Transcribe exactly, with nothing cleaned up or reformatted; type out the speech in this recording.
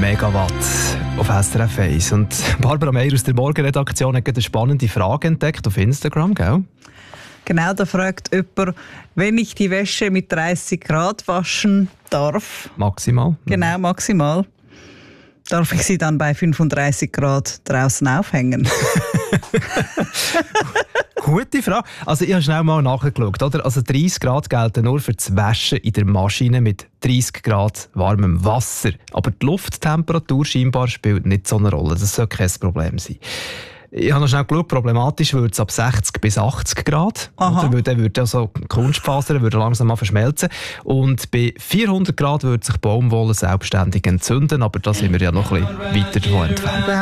Megawatt auf S R F eins. Und Barbara Meier aus der Morgenredaktion hat eine spannende Frage entdeckt auf Instagram, gell? Genau, da fragt jemand, wenn ich die Wäsche mit dreißig Grad waschen darf. Maximal. Genau, maximal. Darf ich sie dann bei fünfunddreißig Grad draußen aufhängen? Gute Frage. Also ich habe schnell mal nachgeschaut. Oder? Also dreißig Grad gelten nur für das Waschen in der Maschine mit dreißig Grad warmem Wasser. Aber die Lufttemperatur scheinbar spielt nicht so eine Rolle. Das soll kein Problem sein. Ich habe noch schnell geschaut, problematisch würde es ab sechzig bis achtzig Grad. Oder? Weil dann würde also Kunstfasern würde langsam mal verschmelzen. Und bei vierhundert Grad würde sich Baumwolle selbstständig entzünden. Aber da sind wir ja noch ein bisschen weiter davon entfernt.